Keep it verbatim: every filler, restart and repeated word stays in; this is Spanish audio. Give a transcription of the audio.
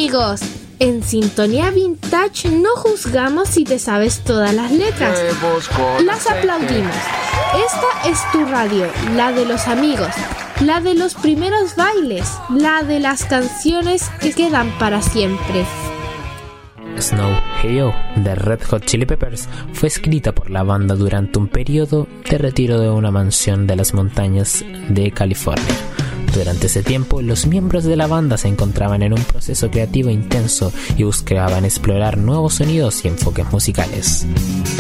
amigos, en Sintonía Vintage no juzgamos si te sabes todas las letras, las aplaudimos. Esta es tu radio, la de los amigos, la de los primeros bailes, la de las canciones que quedan para siempre. Snow Hey Yo de Red Hot Chili Peppers fue escrita por la banda durante un periodo de retiro de una mansión de las montañas de California. Durante ese tiempo, los miembros de la banda se encontraban en un proceso creativo intenso y buscaban explorar nuevos sonidos y enfoques musicales.